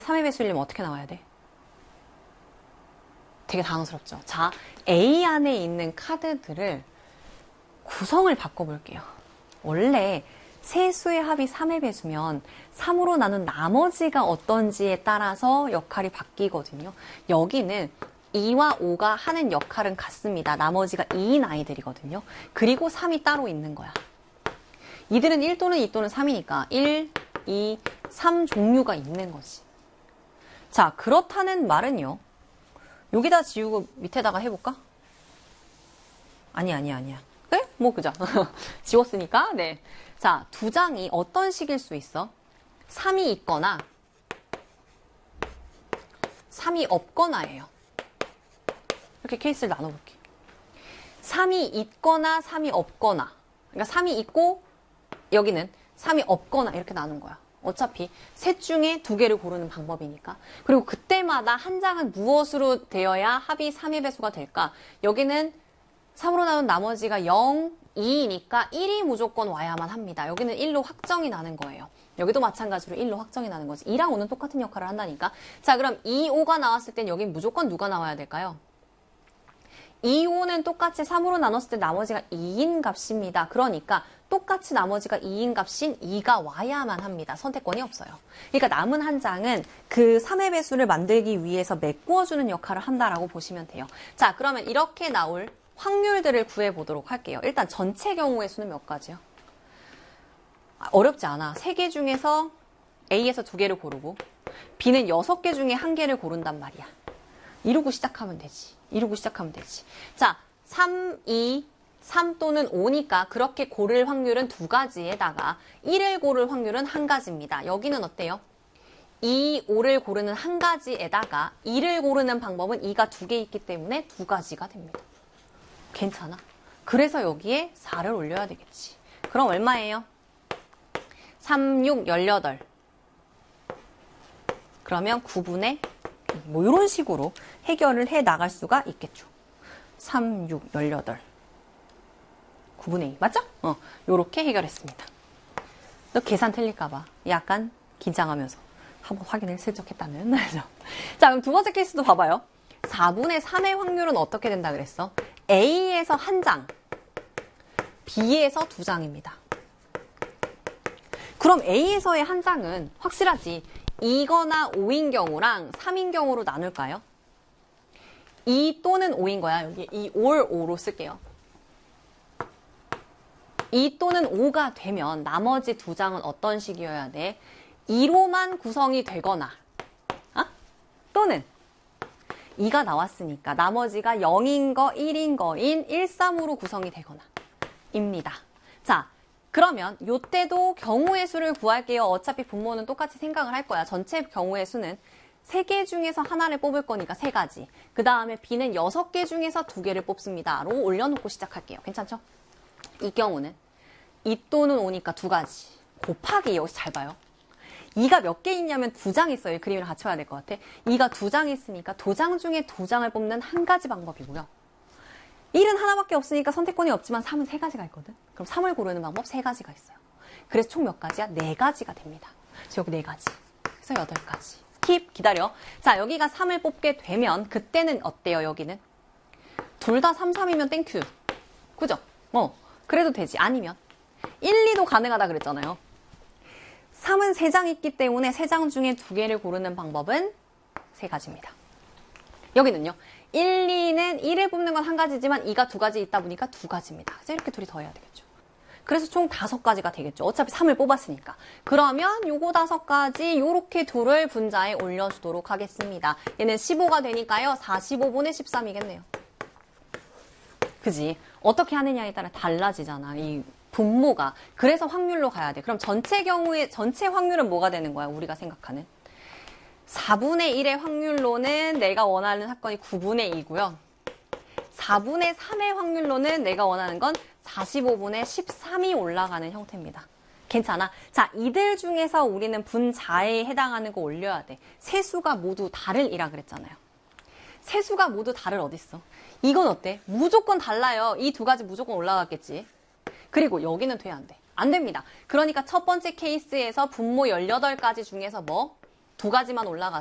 3의 배수이려면 어떻게 나와야 돼? 되게 당황스럽죠. 자, A 안에 있는 카드들을 구성을 바꿔볼게요. 원래 세 수의 합이 3의 배수면 3으로 나눈 나머지가 어떤지에 따라서 역할이 바뀌거든요. 여기는 2와 5가 하는 역할은 같습니다. 나머지가 2인 아이들이거든요. 그리고 3이 따로 있는 거야. 이들은 1 또는 2 또는 3이니까 1, 2, 3 종류가 있는 거지. 자, 그렇다는 말은요. 여기다 지우고 밑에다가 해볼까? 아니야. 그래? 뭐 그죠? 지웠으니까. 네. 자, 두 장이 어떤 식일 수 있어? 3이 있거나 3이 없거나예요. 이렇게 케이스를 나눠볼게. 3이 있거나 3이 없거나. 그러니까 3이 있고 여기는 3이 없거나 이렇게 나눈 거야. 어차피 셋 중에 두 개를 고르는 방법이니까. 그리고 그때마다 한 장은 무엇으로 되어야 합이 3의 배수가 될까? 여기는 3으로 나눈 나머지가 0, 2이니까 1이 무조건 와야만 합니다. 여기는 1로 확정이 나는 거예요. 여기도 마찬가지로 1로 확정이 나는 거지. 2랑 5는 똑같은 역할을 한다니까. 자, 그럼 2, 5가 나왔을 땐 여긴 무조건 누가 나와야 될까요? 2, 5는 똑같이 3으로 나눴을 때 나머지가 2인 값입니다. 그러니까 똑같이 나머지가 2인 값인 2가 와야만 합니다. 선택권이 없어요. 그러니까 남은 한 장은 그 3의 배수를 만들기 위해서 메꾸어주는 역할을 한다라고 보시면 돼요. 자, 그러면 이렇게 나올 확률들을 구해보도록 할게요. 일단 전체 경우의 수는 몇 가지요? 어렵지 않아. 3개 중에서 A에서 2개를 고르고 B는 6개 중에 1개를 고른단 말이야. 이러고 시작하면 되지. 자, 3, 2, 3 또는 5니까 그렇게 고를 확률은 2가지에다가 1을 고를 확률은 1가지입니다. 여기는 어때요? 2, 5를 고르는 1가지에다가 2를 고르는 방법은 2가 2개 있기 때문에 2가지가 됩니다. 괜찮아? 그래서 여기에 4를 올려야 되겠지. 그럼 얼마예요? 3, 6, 18. 그러면 9분의 뭐 이런 식으로 해결을 해 나갈 수가 있겠죠. 3, 6, 18. 9분의 2. 맞죠? 요렇게 해결했습니다. 너 계산 틀릴까봐 약간 긴장하면서 한번 확인을 슬쩍 했다는 말이죠. 자, 그럼 두 번째 케이스도 봐봐요. 4분의 3의 확률은 어떻게 된다 그랬어? A에서 한 장, B에서 2장입니다. 그럼 A에서의 한 장은 확실하지. 2거나 5인 경우랑 3인 경우로 나눌까요? 2 또는 5인 거야. 여기 2 or 5로 쓸게요. 2 또는 5가 되면 나머지 2장은 어떤 식이어야 돼? 2로만 구성이 되거나 또는 2가 나왔으니까 나머지가 0인 거, 1인 거인 1, 3으로 구성이 되거나 입니다. 자, 그러면 요때도 경우의 수를 구할게요. 어차피 분모는 똑같이 생각을 할 거야. 전체 경우의 수는 3개 중에서 하나를 뽑을 거니까 3가지. 그 다음에 B는 6개 중에서 2개를 뽑습니다. 로 올려놓고 시작할게요. 괜찮죠? 이 경우는 2 또는 5니까 2가지. 곱하기 여기서 잘 봐요. 2가 몇 개 있냐면 2장 있어요. 그림을 갖춰야 될 것 같아. 2가 2장 있으니까 2장 중에 2장을 뽑는 한 가지 방법이고요. 1은 하나밖에 없으니까 선택권이 없지만 3은 3가지가 있거든. 그럼 3을 고르는 방법 3가지가 있어요. 그래서 총 몇 가지야? 4가지가 됩니다. 그래서 여기 4가지. 그래서 8가지. 킵, 기다려. 자, 여기가 3을 뽑게 되면 그때는 어때요, 여기는? 둘 다 3, 3이면 땡큐. 그죠? 그래도 되지. 아니면 1, 2도 가능하다 그랬잖아요. 3은 3장 있기 때문에 3장 중에 2개를 고르는 방법은 3가지입니다. 여기는요. 1, 2는 1을 뽑는 건 1가지지만 2가 2가지 있다 보니까 2가지입니다. 그래서 이렇게 둘이 더해야 되겠죠. 그래서 총 5가지가 되겠죠. 어차피 3을 뽑았으니까. 그러면 요거 5가지 요렇게 둘을 분자에 올려주도록 하겠습니다. 얘는 15가 되니까요. 45분의 13이겠네요. 그지? 어떻게 하느냐에 따라 달라지잖아. 이 분모가. 그래서 확률로 가야 돼. 그럼 전체 확률은 뭐가 되는 거야? 우리가 생각하는. 4분의 1의 확률로는 내가 원하는 사건이 9분의 2고요. 4분의 3의 확률로는 내가 원하는 건 45분의 13이 올라가는 형태입니다. 괜찮아? 자, 이들 중에서 우리는 분자에 해당하는 거 올려야 돼. 세 수가 모두 다를이라 그랬잖아요. 세 수가 모두 다를 어딨어? 이건 어때? 무조건 달라요. 이 2가지 무조건 올라갔겠지. 그리고 여기는 돼, 안 돼? 안 됩니다. 그러니까 첫 번째 케이스에서 분모 18가지 중에서 뭐? 두 가지만 올라가